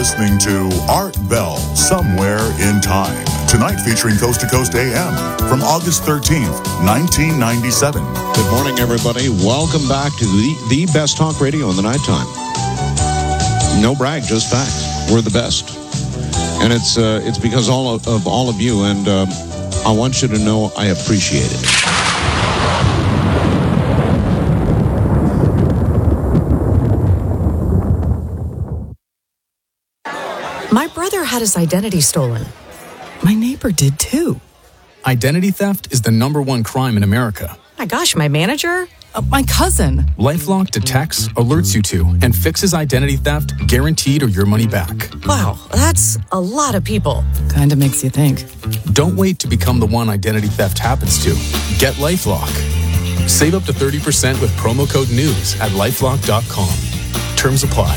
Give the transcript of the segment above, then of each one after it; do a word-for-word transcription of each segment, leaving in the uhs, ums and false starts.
listening to Art Bell, Somewhere in Time. Tonight featuring Coast to Coast A M from August thirteenth, nineteen ninety-seven. Good morning, everybody. Welcome back to the, the best talk radio in the nighttime. No brag, just facts. We're the best. And it's uh, it's because all of, of all of you, and uh, I want you to know I appreciate it. My brother had his identity stolen. My neighbor did too. Identity theft is the number one crime in America. My gosh, my manager? Uh, my cousin. LifeLock detects, alerts you to, and fixes identity theft, guaranteed or your money back. Wow, that's a lot of people. Kinda makes you think. Don't wait to become the one identity theft happens to. Get LifeLock. Save up to thirty percent with promo code NEWS at lifelock dot com. Terms apply.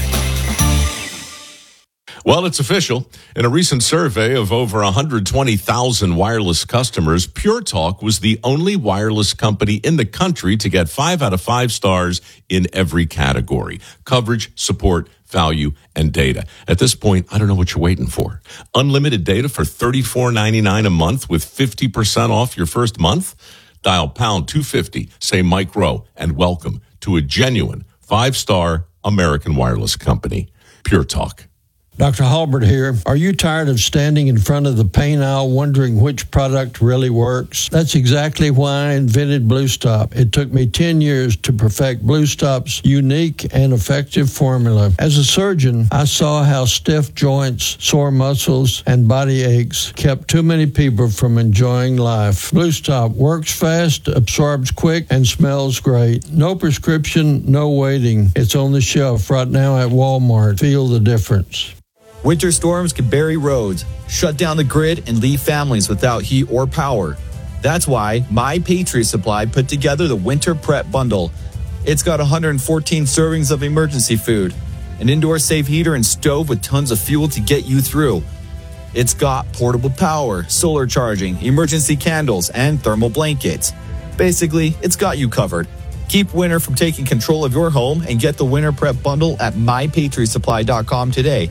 Well, it's official. In a recent survey of over one hundred twenty thousand wireless customers, Pure Talk was the only wireless company in the country to get five out of five stars in every category: coverage, support, value, and data. At this point, I don't know what you're waiting for. Unlimited data for thirty-four ninety-nine a month with fifty percent off your first month? Dial pound two fifty, say Mike Rowe, and welcome to a genuine five-star American wireless company. Pure Talk. Doctor Halbert here. Are you tired of standing in front of the pain aisle wondering which product really works? That's exactly why I invented Blue Stop. It took me ten years to perfect Blue Stop's unique and effective formula. As a surgeon, I saw how stiff joints, sore muscles, and body aches kept too many people from enjoying life. Blue Stop works fast, absorbs quick, and smells great. No prescription, no waiting. It's on the shelf right now at Walmart. Feel the difference. Winter storms can bury roads, shut down the grid, and leave families without heat or power. That's why My Patriot Supply put together the Winter Prep Bundle. It's got one hundred fourteen servings of emergency food, an indoor safe heater and stove with tons of fuel to get you through. It's got portable power, solar charging, emergency candles, and thermal blankets. Basically, it's got you covered. Keep winter from taking control of your home and get the Winter Prep Bundle at my patriot supply dot com today.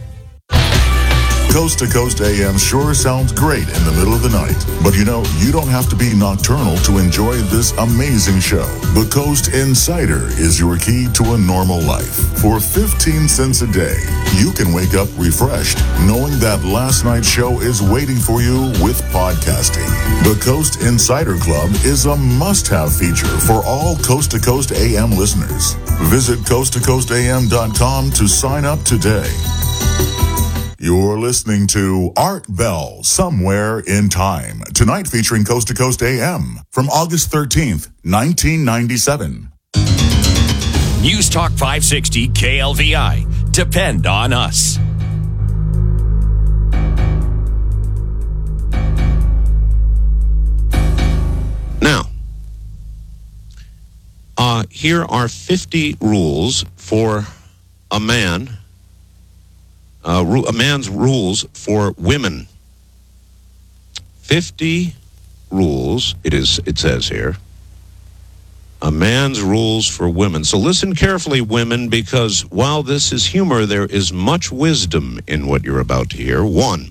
Coast to Coast A M sure sounds great in the middle of the night. But you know, you don't have to be nocturnal to enjoy this amazing show. The Coast Insider is your key to a normal life. For fifteen cents a day, you can wake up refreshed, knowing that last night's show is waiting for you with podcasting. The Coast Insider Club is a must-have feature for all Coast to Coast A M listeners. Visit coast to coast a m dot com to sign up today. You're listening to Art Bell, Somewhere in Time. Tonight featuring Coast to Coast A M from August thirteenth, nineteen ninety-seven. News Talk five sixty K L V I. Depend on us. Now, uh, here are fifty rules for a man. Uh, a man's rules for women. fifty rules, it is. It says here. A man's rules for women. So listen carefully, women, because while this is humor, there is much wisdom in what you're about to hear. One,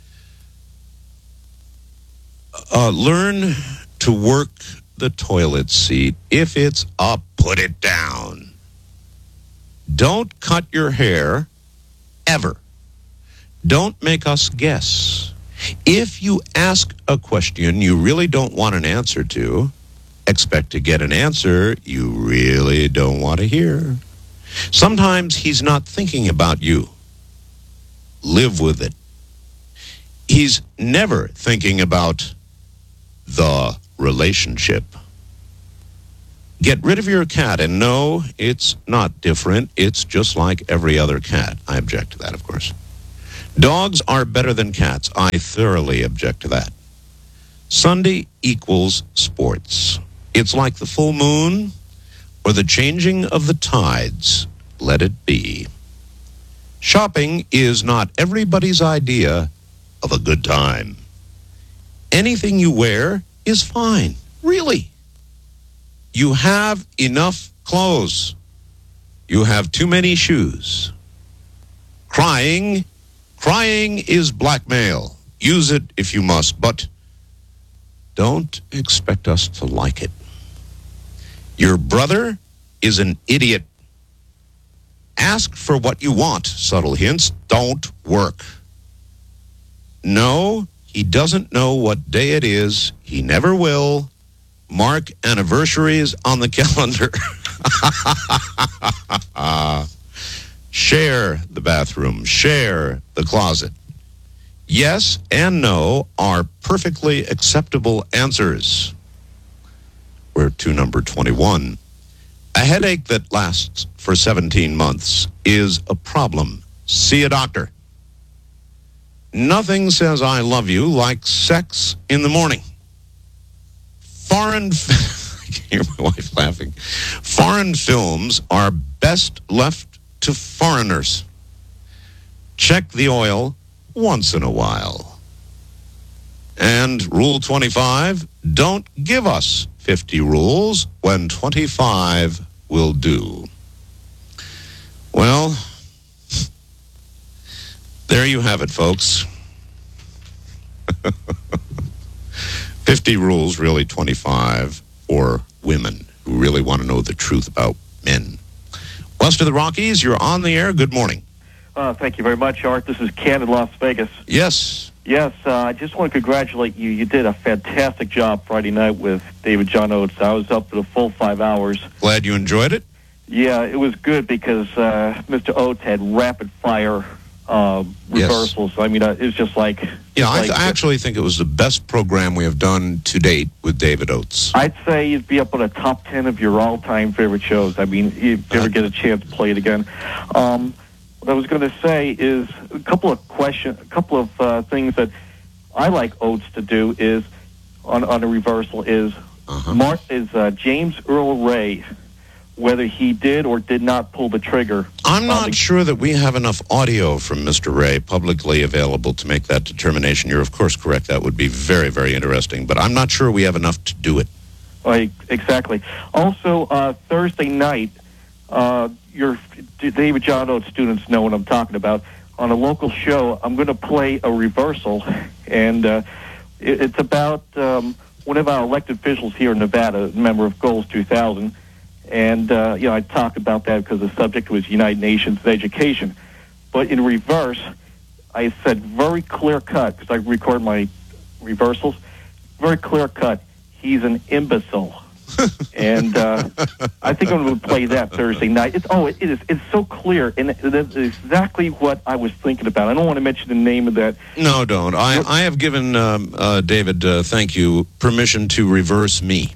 uh, learn to work the toilet seat. If it's up, put it down. Don't cut your hair, ever. Don't make us guess. If you ask a question you really don't want an answer to, expect to get an answer you really don't want to hear. Sometimes he's not thinking about you. Live with it. He's never thinking about the relationship. Get rid of your cat, and no, it's not different. It's just like every other cat. I object to that, of course. Dogs are better than cats. I thoroughly object to that. Sunday equals sports. It's like the full moon or the changing of the tides. Let it be. Shopping is not everybody's idea of a good time. Anything you wear is fine. Really. You have enough clothes. You have too many shoes. Crying Crying is blackmail. Use it if you must, but don't expect us to like it. Your brother is an idiot. Ask for what you want. Subtle hints don't work. No, he doesn't know what day it is. He never will. Mark anniversaries on the calendar. Share the bathroom. Share the closet. Yes and no are perfectly acceptable answers. We're to number twenty-one. A headache that lasts for seventeen months is a problem. See a doctor. Nothing says I love you like sex in the morning. Foreign, I can hear my wife laughing. Foreign films are best left to foreigners. Check the oil once in a while. And rule twenty-five, don't give us fifty rules when twenty-five will do. Well, there you have it, folks. fifty rules, really twenty-five for women who really want to know the truth about men. West of the Rockies, you're on the air. Good morning. Uh, thank you very much, Art. This is Ken in Las Vegas. Yes. Yes, uh, I just want to congratulate you. You did a fantastic job Friday night with David John Oates. I was up for the full five hours. Glad you enjoyed it? Yeah, it was good because uh, Mister Oates had rapid-fire uh, reversals. Yes. I mean, uh, it was just like... Yeah, I, like, th- I actually think it was the best program we have done to date with David Oates. I'd say you'd be up on the top ten of your all-time favorite shows. I mean, if you ever get a chance to play it again. Um... What I was going to say is a couple of question, a couple of uh, things that I like Oates to do is on on a reversal is uh-huh. Mark is uh, James Earl Ray, whether he did or did not pull the trigger. I'm not the- sure that we have enough audio from Mister Ray publicly available to make that determination. You're of course correct. That would be very very interesting, but I'm not sure we have enough to do it. Right, exactly. Also, uh, Thursday night. Uh, your David John Oates students know what I'm talking about. On a local show, I'm going to play a reversal, and uh, it, it's about um, one of our elected officials here in Nevada, a member of Goals two thousand, and uh, you know I talked about that because the subject was United Nations education. But in reverse, I said very clear cut because I record my reversals. Very clear cut. He's an imbecile. and uh, I think I'm going to play that Thursday night. It's oh, it is. It's so clear, and it's exactly what I was thinking about. I don't want to mention the name of that. No, don't. I, I have given um, uh, David, uh, thank you, permission to reverse me.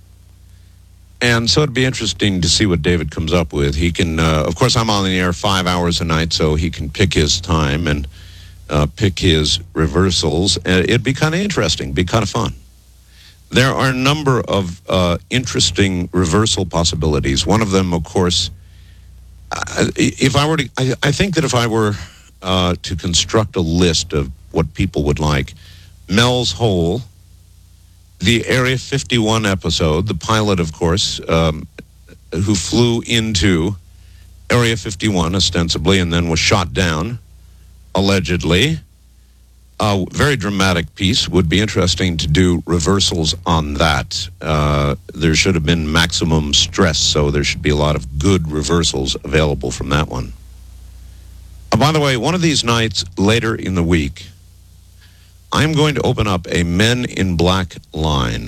And so it'd be interesting to see what David comes up with. He can, uh, of course, I'm on the air five hours a night, so he can pick his time and uh, pick his reversals. And it'd be kind of interesting, be kind of fun. There are a number of uh, interesting reversal possibilities. One of them, of course, uh, if I were to, I, I think that if I were uh, to construct a list of what people would like, Mel's Hole, the Area fifty-one episode, the pilot, of course, um, who flew into Area fifty-one ostensibly and then was shot down, allegedly. A very dramatic piece. Would be interesting to do reversals on that. Uh, there should have been maximum stress, so there should be a lot of good reversals available from that one. Uh, by the way, one of these nights later in the week, I'm going to open up a Men in Black line.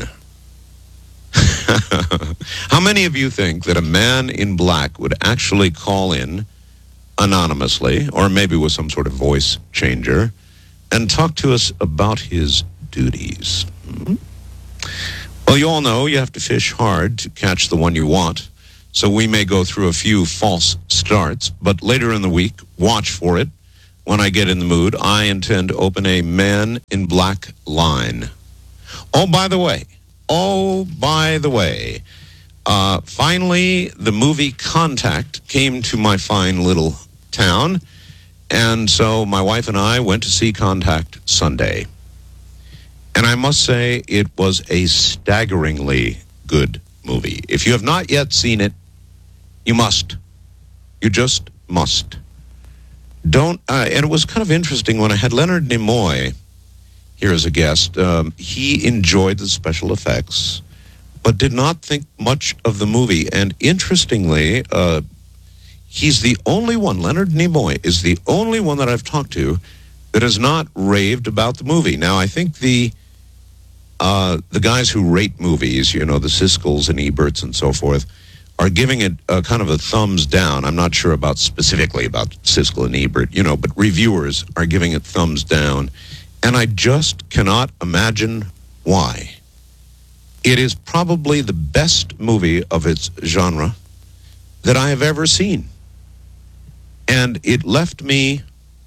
How many of you think that a man in black would actually call in anonymously, or maybe with some sort of voice changer, and talk to us about his duties? Mm-hmm. Well, you all know you have to fish hard to catch the one you want, so we may go through a few false starts, but later in the week, watch for it. When I get in the mood, I intend to open a Man in Black line. Oh, by the way, oh, by the way, uh, finally, the movie Contact came to my fine little town. And so my wife and I went to see Contact Sunday. And I must say it was a staggeringly good movie. If you have not yet seen it, you must. You just must. don't, uh, and it was kind of interesting when I had Leonard Nimoy here as a guest. Um, he enjoyed the special effects, but did not think much of the movie. And interestingly, uh, he's the only one, Leonard Nimoy is the only one that I've talked to that has not raved about the movie. Now, I think the uh, the guys who rate movies, you know, the Siskel's and Eberts and so forth, are giving it a kind of a thumbs down. I'm not sure about specifically about Siskel and Ebert, you know, but reviewers are giving it thumbs down. And I just cannot imagine why. It is probably the best movie of its genre that I have ever seen. And it left me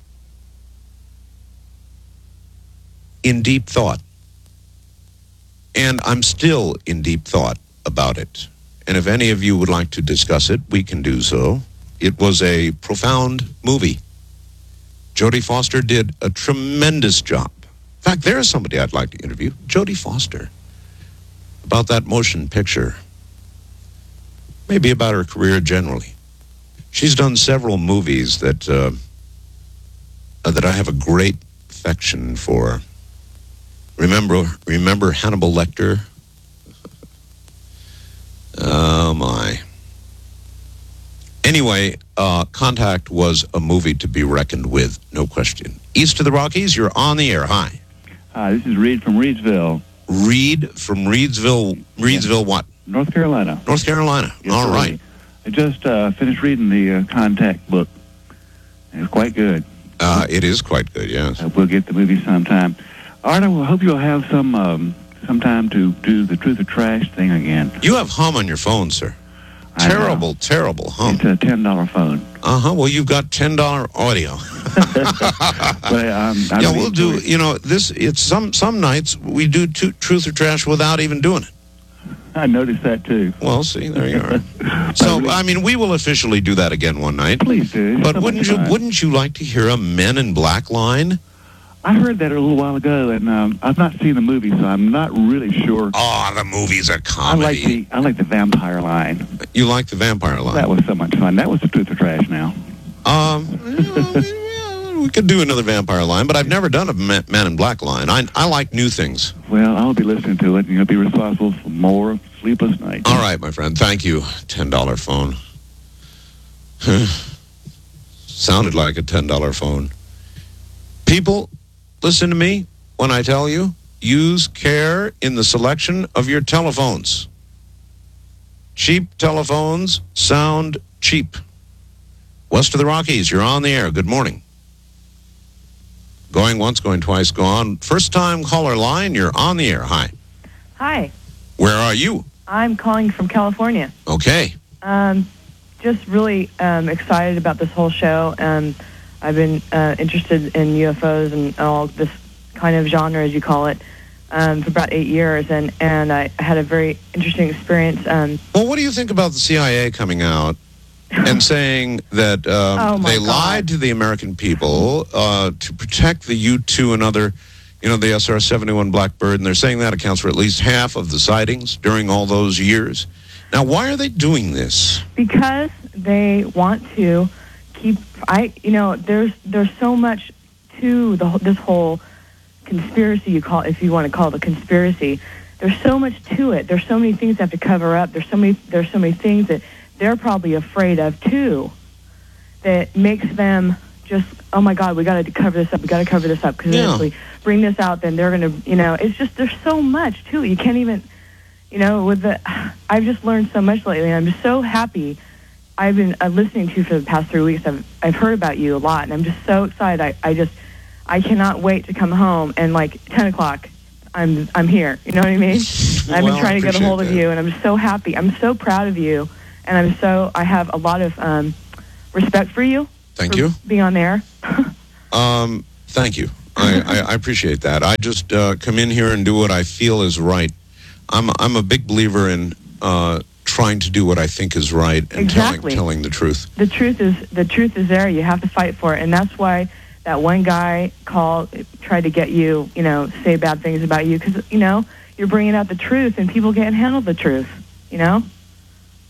in deep thought. And I'm still in deep thought about it. And if any of you would like to discuss it, we can do so. It was a profound movie. Jodie Foster did a tremendous job. In fact, there is somebody I'd like to interview, Jodie Foster, about that motion picture. Maybe about her career generally. She's done several movies that uh, uh, that I have a great affection for. Remember, remember Hannibal Lecter? Oh, my. Anyway, uh, Contact was a movie to be reckoned with, no question. East of the Rockies, you're on the air. Hi. Hi, this is Reed from Reedsville. Reed from Reedsville. Reedsville what? North Carolina. North Carolina. Yes, All sir. right. I just uh, finished reading the uh, Contact book. It's quite good. Uh, it is quite good, yes. Uh, we'll get the movie sometime. Art, I will hope you'll have some um, some time to do the Truth or Trash thing again. You have hum on your phone, sir. I Terrible, terrible hum. It's a ten dollar phone. Uh-huh. Well, you've got ten dollar audio. But, um, I yeah, really we'll do, enjoy it. you know, this, it's some, some nights we do t- Truth or Trash without even doing it. I noticed that, too. Well, see, there you are. So, I mean, we will officially do that again one night. Please do. It's But so wouldn't much you, fun. wouldn't you like to hear a Men in Black line? I heard that a little while ago, and um, I've not seen the movie, so I'm not really sure. Oh, the movie's a I like comedy. the I like the vampire line. You like the vampire line? That was so much fun. That was the Truth or Trash now. Um, yeah, we could do another vampire line, but I've never done a Ma- Man in Black line. I, I like new things. Well, I'll be listening to it, and you'll be responsible for more sleepless nights. All right, my friend. Thank you. ten dollar phone. Sounded like a ten dollar phone. People, listen to me when I tell you, use care in the selection of your telephones. Cheap telephones sound cheap. West of the Rockies, you're on the air. Good morning. Going once, going twice, gone. First time caller line, you're on the air. Hi. Hi, Where are you? I'm calling from California. Okay. Um, just really um, excited about this whole show. Um, I've been uh, interested in U F Os and all this kind of genre, as you call it, um, for about eight years, and, and I had a very interesting experience. Um, Well, what do you think about the C I A coming out and saying that um, Oh, my they God. lied to the American people uh, to protect the U two and other, you know, the S R seventy-one Blackbird, and they're saying that accounts for at least half of the sightings during all those years. Now, why are they doing this? because they want to keep, I, you know, there's there's so much to the whole- this whole conspiracy, you call, if you want to call it a conspiracy. There's so much to it. There's so many things they have to cover up. There's so many there's so many things that they're probably afraid of too, that makes them just, oh my God, we got to cover this up. We got to cover this up because Yeah. if we bring this out, then they're going to, you know, it's just there's so much to it. You can't even, you know, with the. I've just learned so much lately, and I'm just so happy. I've been uh, listening to you for the past three weeks. I've I've heard about you a lot, and I'm just so excited. I, I just I cannot wait to come home and like ten o'clock. I'm I'm here. You know what I mean? I've Well, been I trying to get a appreciate hold of that. you, and I'm so happy. I'm so proud of you, and I'm so I have a lot of um, respect for you. Thank for you. Being on there. Um, thank you. I, I, I appreciate that. I just uh, come in here and do what I feel is right. I'm I'm a big believer in uh, trying to do what I think is right and Exactly. telling telling the truth. The truth is the truth is there. You have to fight for it, and that's why that one guy called, tried to get you, you know, say bad things about you because you know you're bringing out the truth, and people can't handle the truth. You know.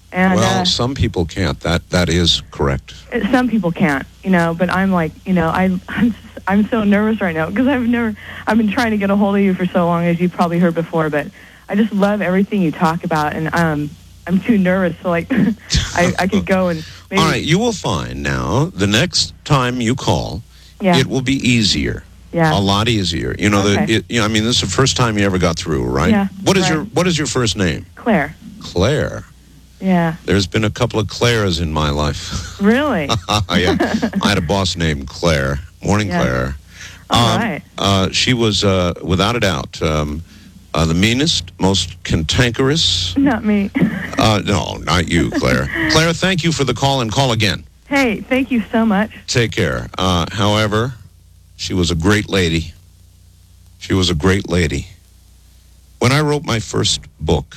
And well, uh, some people can't. That that is correct. some people can't, you know. But I'm like, you know, I I'm, I'm so nervous right now because I've never I've been trying to get a hold of you for so long, as you probably heard before. But I just love everything you talk about, and um, I'm too nervous. So like, I I could go and maybe. All right, you will find now the next time you call, Yeah. it will be easier. Yeah. A lot easier. You know, Okay. the, it, you know, I mean, this is the first time you ever got through, right? Yeah, What is right. your What is your first name? Claire. Claire. Yeah. There's been a couple of Claires in my life. Really? Yeah. I had a boss named Claire. Morning, Yeah. Claire. All Um, right. Uh, she was, uh, without a doubt, um, uh, the meanest, most cantankerous. Not me. Uh, no, not you, Claire. Claire, thank you for the call, and call again. Hey, thank you so much. Take care. Uh, however, she was a great lady. She was a great lady. When I wrote my first book,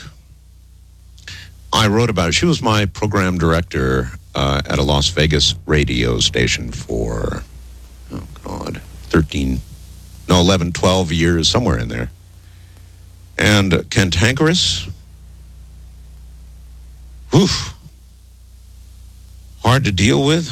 I wrote about it. She was my program director uh, at a Las Vegas radio station for, oh, God, thirteen, no, eleven, twelve years, somewhere in there. And uh, cantankerous, whew, hard to deal with.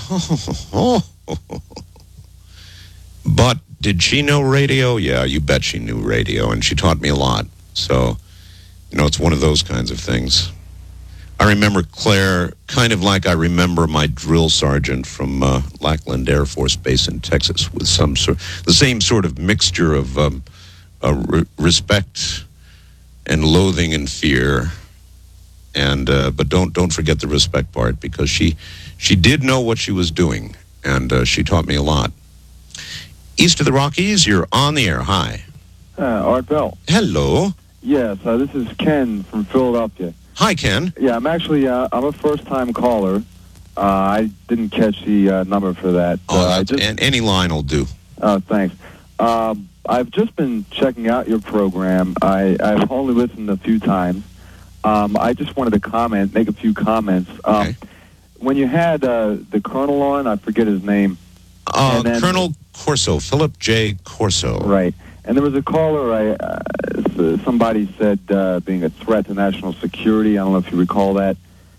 But did she know radio? Yeah, you bet she knew radio, and she taught me a lot. So, you know, it's one of those kinds of things. I remember Claire kind of like I remember my drill sergeant from uh, Lackland Air Force Base in Texas, with some sort, the same sort of mixture of um, uh, re- respect and loathing and fear. And uh, but don't don't forget the respect part, because she she did know what she was doing, and uh, she taught me a lot. East of the Rockies, you're on the air. Hi. Uh, Art Bell. Hello. Yes, uh, this is Ken from Philadelphia. Hi, Ken. Yeah, I'm actually, uh, I'm a first-time caller. Uh, I didn't catch the uh, number for that. Oh, uh, I that's, just, and any line will do. Oh, thanks. Um, I've just been checking out your program. I, I've only listened a few times. Um, I just wanted to comment, make a few comments. Um, Okay. When you had uh, the Colonel on, I forget his name. Uh, And then- Colonel Corso, Philip J. Corso. Right. And there was a caller, I, uh, s- somebody said uh, being a threat to national security. I don't know if you recall that.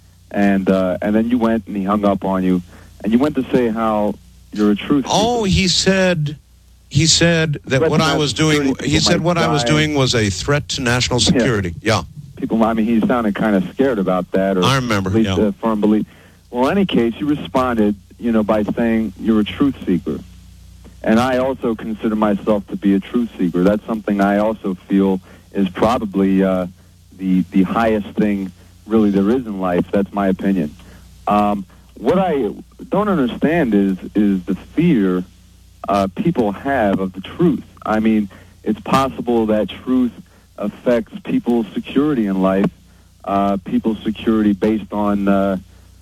And uh, and then you went and he hung up on you. And you went to say how you're a truth Oh, he said he said that Threat what to I national was doing. security, He people said might what I was die. doing was a threat to national security. Yeah, people. I mean, he sounded kind of scared about that. Or I remember, At least yeah. a firm belief. Well, in any case, you responded, you know, by saying you're a truth seeker. And I also consider myself to be a truth seeker. That's something I also feel is probably uh, the the highest thing really there is in life. That's my opinion. Um, what I don't understand is is the fear uh, people have of the truth. I mean, it's possible that truth affects people's security in life, uh, people's security based on, uh,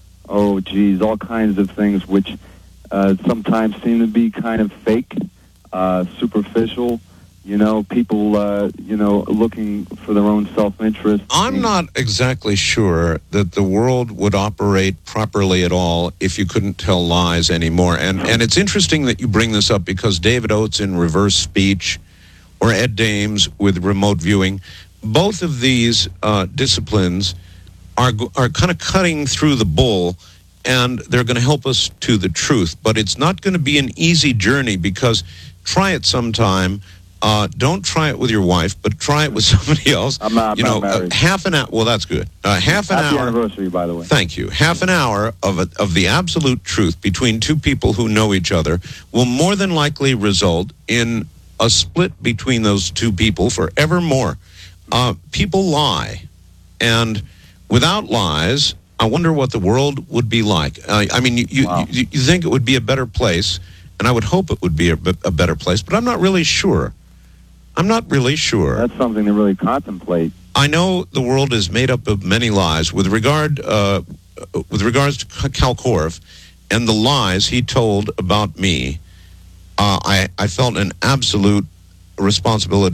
oh, geez, all kinds of things which uh, sometimes seem to be kind of fake, uh, superficial. You know, people, uh, you know, looking for their own self-interest. I'm not exactly sure that the world would operate properly at all if you couldn't tell lies anymore. And and it's interesting that you bring this up, because David Oates in Reverse Speech, or Ed Dames with remote viewing, both of these uh, disciplines are go- are kind of cutting through the bull, and they're going to help us to the truth. But it's not going to be an easy journey, because try it sometime. Uh, don't try it with your wife, but try it with somebody else. I'm not, you I'm know, not married. Uh, half an hour. Well, that's good. Uh, half an Happy hour. anniversary, by the way. Thank you. Half an hour of a, of the absolute truth between two people who know each other will more than likely result in a split between those two people forevermore. Uh, people lie, and without lies, I wonder what the world would be like. Uh, I mean, you you, Wow. you you think it would be a better place, and I would hope it would be a, a better place, but I'm not really sure. I'm not really sure. That's something to really contemplate. I know the world is made up of many lies. With regard, uh, with regards to Cal Korff and the lies he told about me, uh, I, I felt an absolute responsibility